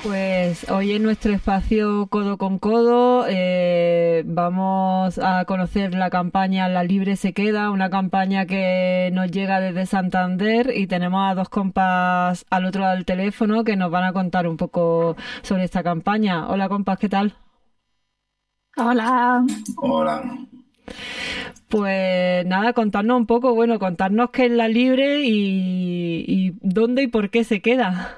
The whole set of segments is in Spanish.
Pues hoy en nuestro espacio Codo con Codo vamos a conocer la campaña La Libre se queda, una campaña que nos llega desde Santander y tenemos a dos compas al otro lado del teléfono que nos van a contar un poco sobre esta campaña. Hola compas, ¿qué tal? Hola. Hola. Pues nada, contarnos un poco, bueno, contarnos qué es La Libre y dónde y por qué se queda.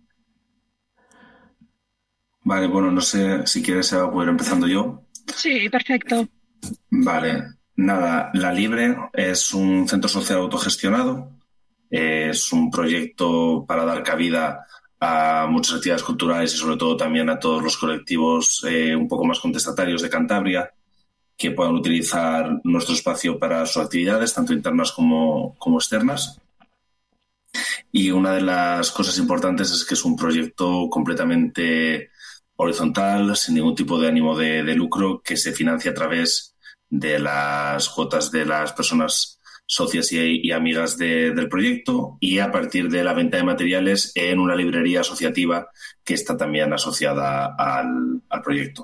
Vale, bueno, no sé si quieres poder empezando yo. Sí, perfecto. Vale, nada, La Libre es un centro social autogestionado. Es un proyecto para dar cabida a muchas actividades culturales y sobre todo también a todos los colectivos un poco más contestatarios de Cantabria que puedan utilizar nuestro espacio para sus actividades, tanto internas como externas. Y una de las cosas importantes es que es un proyecto completamente horizontal, sin ningún tipo de ánimo de lucro, que se financia a través de las cuotas de las personas socias y amigas del proyecto y a partir de la venta de materiales en una librería asociativa que está también asociada al proyecto.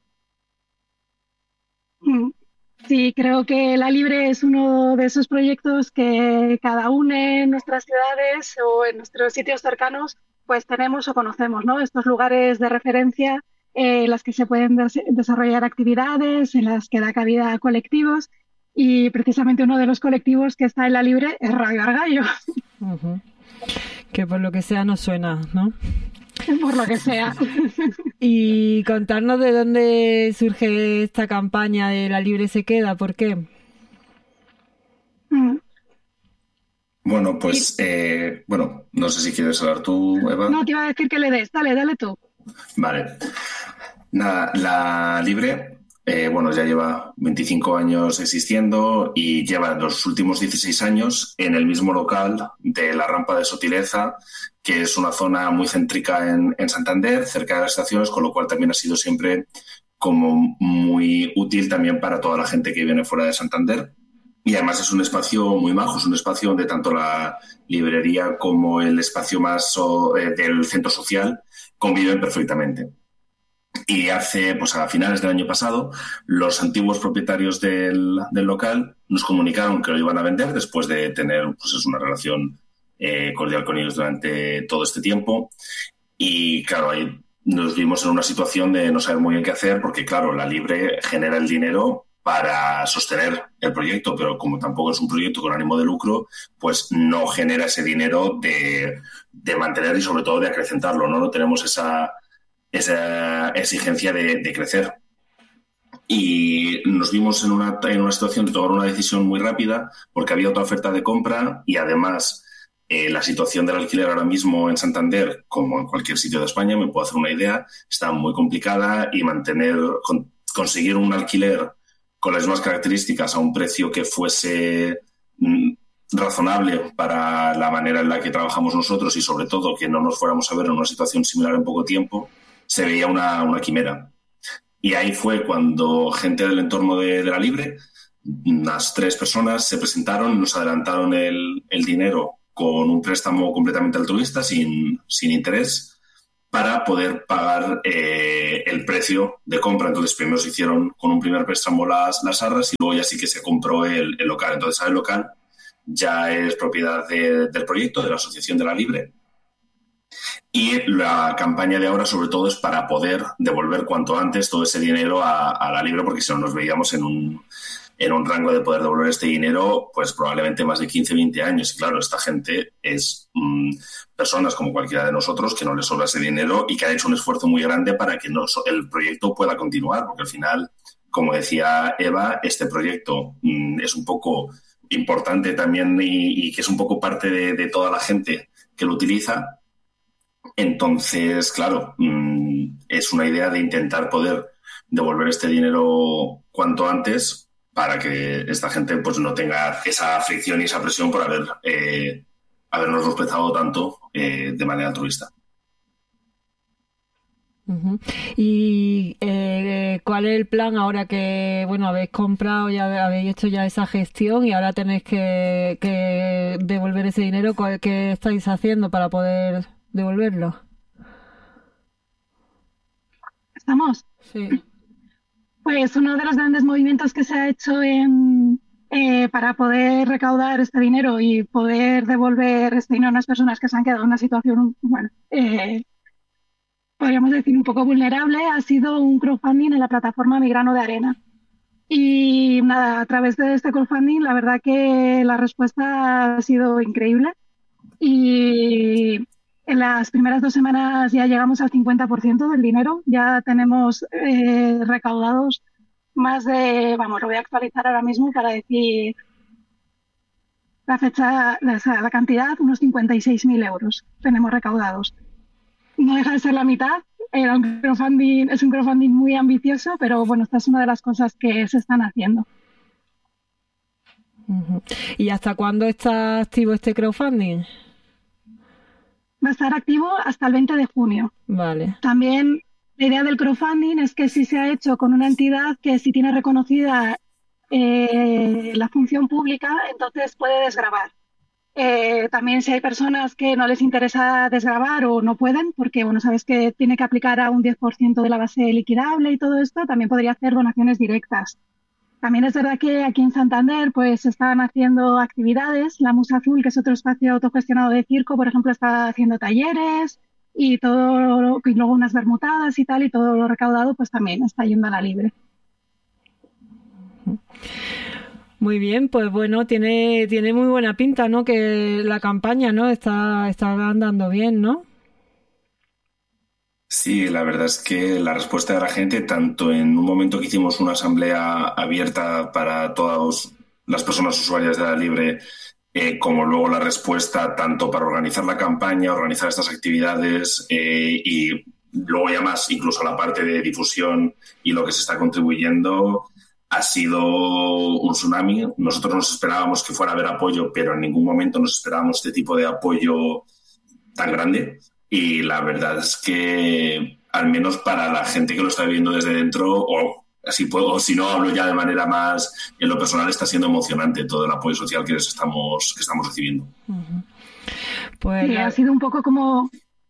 Mm. Sí, creo que La Libre es uno de esos proyectos que cada uno en nuestras ciudades o en nuestros sitios cercanos pues tenemos o conocemos, ¿no? Estos lugares de referencia en las que se pueden desarrollar actividades, en las que da cabida a colectivos y precisamente uno de los colectivos que está en La Libre es Radio Argallo, Ujú. Que por lo que sea nos suena, ¿no? por lo que sea. Y contarnos de dónde surge esta campaña de La Libre se queda, ¿por qué? Mm. Bueno, Y pues, bueno, no sé si quieres hablar tú, Eva. no te iba a decir que le des, dale tú. Vale. Nada, La Libre, bueno, ya lleva 25 años existiendo y lleva los últimos 16 años en el mismo local de la Rampa de Sotileza, que es una zona muy céntrica en Santander, cerca de las estaciones, con lo cual también ha sido siempre como muy útil también para toda la gente que viene fuera de Santander. Y además es un espacio muy majo, es un espacio donde tanto la librería como el espacio más del centro social conviven perfectamente. Y hace, pues a finales del año pasado, los antiguos propietarios del local nos comunicaron que lo iban a vender después de tener pues, es una relación cordial con ellos durante todo este tiempo. Y claro, ahí nos vimos en una situación de no saber muy bien qué hacer porque, claro, La Libre genera el dinero para sostener el proyecto, pero como tampoco es un proyecto con ánimo de lucro, pues no genera ese dinero de mantener y sobre todo de acrecentarlo, ¿no? No tenemos esa exigencia de crecer. Y nos vimos en una situación de tomar una decisión muy rápida porque había otra oferta de compra y además la situación del alquiler ahora mismo en Santander, como en cualquier sitio de España, me puedo hacer una idea, está muy complicada y conseguir un alquiler con las mismas características a un precio que fuese razonable para la manera en la que trabajamos nosotros y sobre todo que no nos fuéramos a ver en una situación similar en poco tiempo, se veía una quimera. Y ahí fue cuando gente del entorno de La Libre, unas 3 personas, se presentaron, nos adelantaron el dinero con un préstamo completamente altruista, sin interés, para poder pagar el precio de compra. Entonces, primero se hicieron con un primer préstamo las arras y luego ya sí que se compró el local. Entonces, el local ya es propiedad del proyecto, de la Asociación de La Libre. Y la campaña de ahora, sobre todo, es para poder devolver cuanto antes todo ese dinero a La Libre, porque si no nos veíamos en un rango de poder devolver este dinero, pues probablemente más de 15, 20 años. Y claro, esta gente es personas como cualquiera de nosotros que no les sobra ese dinero y que han hecho un esfuerzo muy grande para que el proyecto pueda continuar, porque al final, como decía Eva, este proyecto es un poco importante también y que es un poco parte de toda la gente que lo utiliza. Entonces, claro, es una idea de intentar poder devolver este dinero cuanto antes para que esta gente pues no tenga esa fricción y esa presión por habernos respetado tanto de manera altruista. Ujú. ¿Y cuál es el plan ahora que, bueno, habéis comprado y habéis hecho ya esa gestión y ahora tenéis que devolver ese dinero? ¿Qué estáis haciendo para poder devolverlo? ¿Estamos? Sí. Pues uno de los grandes movimientos que se ha hecho para poder recaudar este dinero y poder devolver este dinero a unas personas que se han quedado en una situación, bueno, podríamos decir un poco vulnerable, ha sido un crowdfunding en la plataforma Mi Grano de Arena. Y nada, a través de este crowdfunding, la verdad que la respuesta ha sido increíble. Y en las primeras 2 semanas ya llegamos al 50% del dinero. Ya tenemos recaudados más de, vamos, lo voy a actualizar ahora mismo para decir la fecha, la cantidad, unos 56.000 euros tenemos recaudados. No deja de ser la mitad. Era un crowdfunding, es un crowdfunding muy ambicioso, pero bueno, esta es una de las cosas que se están haciendo. Uh-huh. ¿Y hasta cuándo está activo este crowdfunding? Va a estar activo hasta el 20 de junio. Vale. También la idea del crowdfunding es que si se ha hecho con una entidad que si tiene reconocida la función pública, entonces puede desgravar. También si hay personas que no les interesa desgravar o no pueden, porque bueno, sabes que tiene que aplicar a un 10% de la base liquidable y todo esto, también podría hacer donaciones directas. También es verdad que aquí en Santander pues están haciendo actividades. La Musa Azul, que es otro espacio autogestionado de circo, por ejemplo, está haciendo talleres y todo, y luego unas bermutadas y tal, y todo lo recaudado pues también está yendo a la libre. Muy bien, pues bueno, tiene muy buena pinta, ¿no? Que la campaña, ¿no? Está andando bien, ¿no? Sí, la verdad es que la respuesta de la gente, tanto en un momento que hicimos una asamblea abierta para todas las personas usuarias de la Libre, como luego la respuesta tanto para organizar la campaña, organizar estas actividades y luego ya más incluso la parte de difusión y lo que se está contribuyendo, ha sido un tsunami. Nosotros nos esperábamos que fuera a haber apoyo, pero en ningún momento nos esperábamos este tipo de apoyo tan grande. Y la verdad es que, al menos para la gente que lo está viviendo desde dentro, o si no hablo ya de manera más en lo personal, está siendo emocionante todo el apoyo social que estamos recibiendo. Uh-huh. Pues sí, ha sido un poco como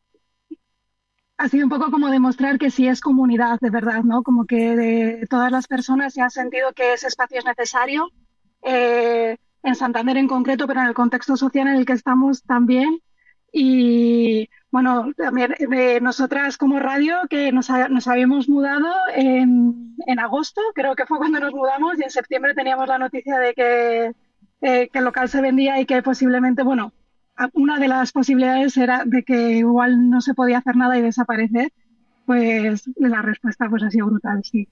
demostrar que sí es comunidad de verdad, ¿no? Como que de todas las personas se ha sentido que ese espacio es necesario, en Santander en concreto, pero en el contexto social en el que estamos también. Y bueno, también nosotras como radio, que nos habíamos mudado en agosto, creo que fue cuando nos mudamos, y en septiembre teníamos la noticia de que el local se vendía y que posiblemente, bueno, una de las posibilidades era de que igual no se podía hacer nada y desaparecer. Pues la respuesta pues ha sido brutal, sí.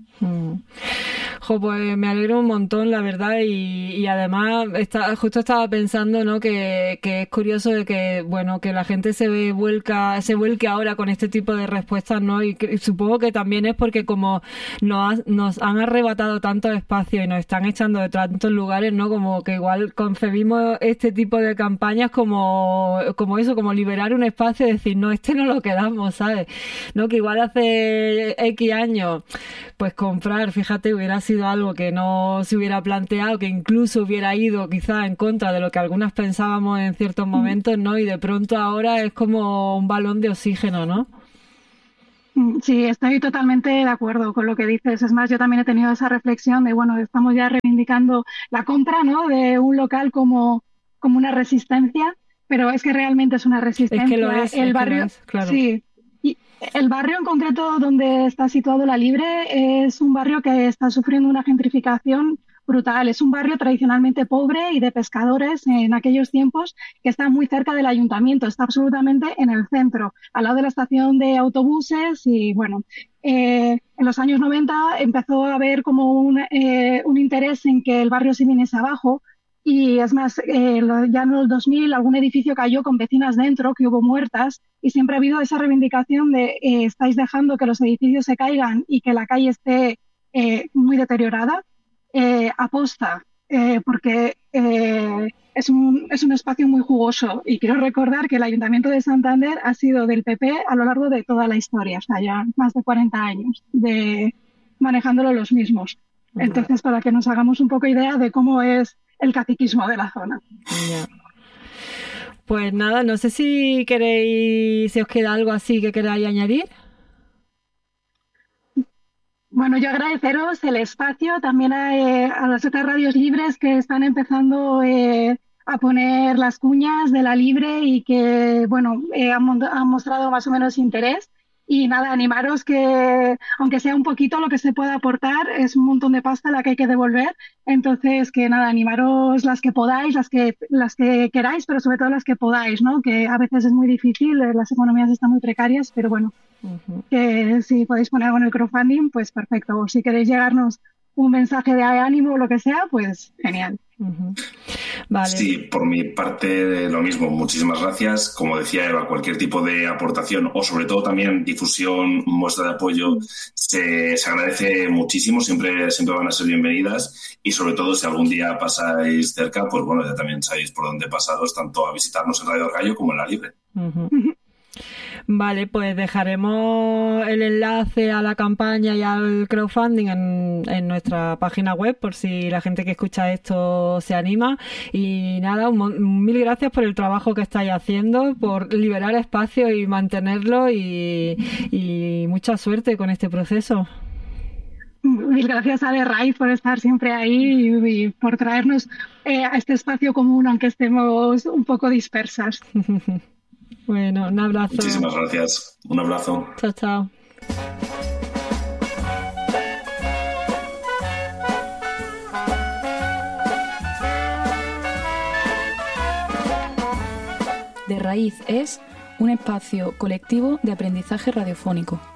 Pues me alegro un montón, la verdad, y además justo estaba pensando, ¿no? Que es curioso de que, bueno, que la gente se vuelque ahora con este tipo de respuestas, ¿no? Y supongo que también es porque como nos han arrebatado tanto espacio y nos están echando de tantos lugares, ¿no? Como que igual concebimos este tipo de campañas como eso, como liberar un espacio y decir, no, no lo quedamos, ¿sabes? ¿No? Que igual hace X años, pues comprar, fíjate, hubiera sido algo que no se hubiera planteado, que incluso hubiera ido quizá en contra de lo que algunas pensábamos en ciertos momentos, ¿no? Y de pronto ahora es como un balón de oxígeno, ¿no? Sí, estoy totalmente de acuerdo con lo que dices. Es más, yo también he tenido esa reflexión de, bueno, estamos ya reivindicando la compra, ¿no? De un local como una resistencia, pero es que realmente es una resistencia. Es que lo es, el barrio, claro. Sí. Y el barrio en concreto donde está situado La Libre es un barrio que está sufriendo una gentrificación brutal. Es un barrio tradicionalmente pobre y de pescadores en aquellos tiempos, que está muy cerca del ayuntamiento, está absolutamente en el centro, al lado de la estación de autobuses. Y bueno, en los años 90 empezó a haber como un interés en que el barrio se viniese abajo. Y es más, ya en el 2000 algún edificio cayó con vecinas dentro, que hubo muertas, y siempre ha habido esa reivindicación de estáis dejando que los edificios se caigan y que la calle esté muy deteriorada, aposta, porque es un espacio muy jugoso. Y quiero recordar que el Ayuntamiento de Santander ha sido del PP a lo largo de toda la historia, o sea, ya más de 40 años manejándolo los mismos. Entonces, para que nos hagamos un poco idea de cómo es el caciquismo de la zona. Yeah. Pues nada, no sé si os queda algo así que queráis añadir. Bueno, yo agradeceros el espacio también a las otras radios libres que están empezando a poner las cuñas de la libre y que, bueno, han mostrado más o menos interés. Y nada, animaros que, aunque sea un poquito lo que se pueda aportar, es un montón de pasta la que hay que devolver. Entonces, que nada, animaros las que podáis, las que queráis, pero sobre todo las que podáis, ¿no? Que a veces es muy difícil, las economías están muy precarias, pero bueno. Que si podéis poner algo en el crowdfunding, pues perfecto. O si queréis llegarnos un mensaje de ánimo o lo que sea, pues genial. Vale. Sí, por mi parte lo mismo. Muchísimas gracias. Como decía Eva, cualquier tipo de aportación o sobre todo también difusión, muestra de apoyo, se agradece muchísimo. Siempre van a ser bienvenidas y sobre todo si algún día pasáis cerca, pues bueno, ya también sabéis por dónde pasaros, tanto a visitarnos en Radio Argallo como en La Libre. Vale, pues dejaremos el enlace a la campaña y al crowdfunding en nuestra página web por si la gente que escucha esto se anima. Y nada, mil gracias por el trabajo que estáis haciendo, por liberar espacio y mantenerlo y mucha suerte con este proceso. Mil gracias a The Raíz por estar siempre ahí y por traernos a este espacio común, aunque estemos un poco dispersas. Bueno, un abrazo. Muchísimas gracias. Un abrazo. Chao, chao. De Raíz es un espacio colectivo de aprendizaje radiofónico.